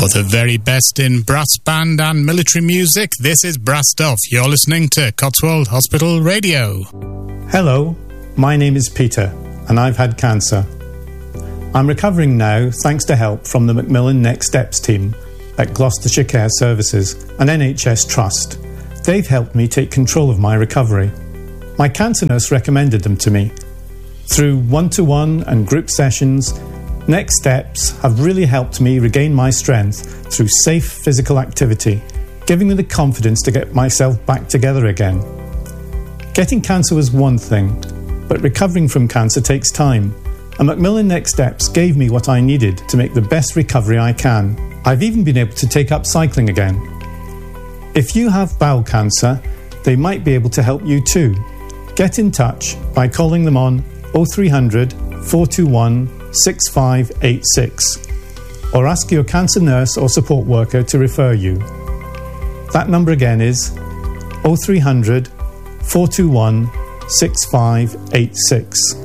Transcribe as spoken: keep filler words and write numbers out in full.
For the very best in brass band and military music, this is Brassed Off. You're listening to Cotswold Hospital Radio. Hello, my name is Peter, and I've had cancer. I'm recovering now thanks to help from the Macmillan Next Steps team at Gloucestershire Care Services and N H S Trust. They've helped me take control of my recovery. My cancer nurse recommended them to me. Through one-to-one and group sessions, Next Steps have really helped me regain my strength through safe physical activity, giving me the confidence to get myself back together again. Getting cancer was one thing, but recovering from cancer takes time, and Macmillan Next Steps gave me what I needed to make the best recovery I can. I've even been able to take up cycling again. If you have bowel cancer, they might be able to help you too. Get in touch by calling them on oh three hundred, four two one, six five eight six or ask your cancer nurse or support worker to refer you. That number again is oh three hundred, four two one, six five eight six.